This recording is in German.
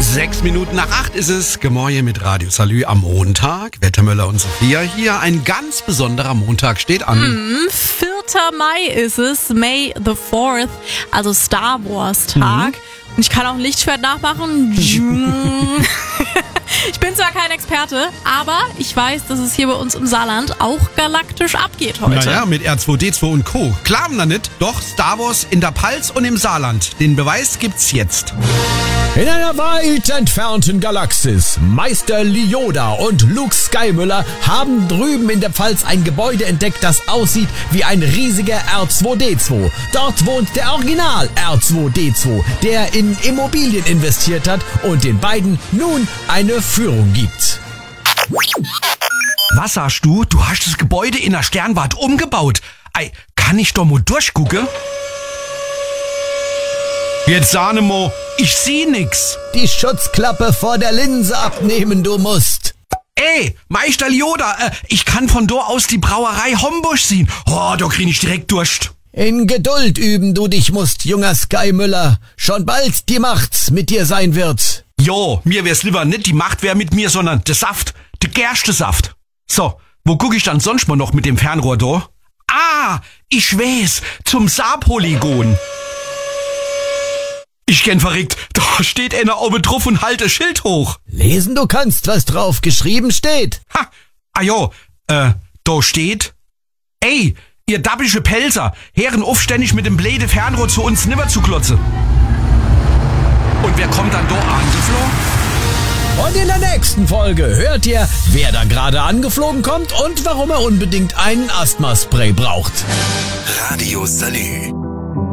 7:06 ist es. Gemorje mit Radio Salü am Montag. Wettermöller und Sophia hier. Ein ganz besonderer Montag steht an. 4. Mai ist es, May the 4th, also Star Wars Tag. Und ich kann auch ein Lichtschwert nachmachen. Ich bin zwar kein Experte, aber ich weiß, dass es hier bei uns im Saarland auch galaktisch abgeht heute. Naja, mit R2D2 und Co. Glauben da nicht? Doch, Star Wars in der Palz und im Saarland. Den Beweis gibt's jetzt. In einer weit entfernten Galaxis, Meister Yoda und Luke Skywalker haben drüben in der Pfalz ein Gebäude entdeckt, das aussieht wie ein riesiger R2D2. Dort wohnt der Original R2D2, der in Immobilien investiert hat und den beiden nun eine Führung gibt. Was sagst du? Du hast das Gebäude in der Sternwarte umgebaut. Ei, kann ich doch mal durchgucken? Jetzt sahne Mo, ich sieh nix. Die Schutzklappe vor der Linse abnehmen, du musst. Ey, Meister Yoda, ich kann von dort aus die Brauerei Hombusch sehen. Oh, da krieg ich direkt Durst. In Geduld üben du dich musst, junger Skymüller. Schon bald die Macht mit dir sein wird. Jo, mir wär's lieber nicht die Macht wär mit mir, sondern der Saft, der Gerstesaft. So, wo guck ich dann sonst mal noch mit dem Fernrohr da? Ah, ich weiß, zum Saarpolygon. Ich kenn verrückt, da steht einer oben drauf und halt das Schild hoch. Lesen du kannst, was drauf geschrieben steht. Ha, da steht, ey, ihr dabbische Pelzer, hören aufständig mit dem Bläde Fernrohr zu uns nimmer zu klotze. Und wer kommt dann da angeflogen? Und in der nächsten Folge hört ihr, wer da gerade angeflogen kommt und warum er unbedingt einen Asthmaspray braucht. Radio Salü.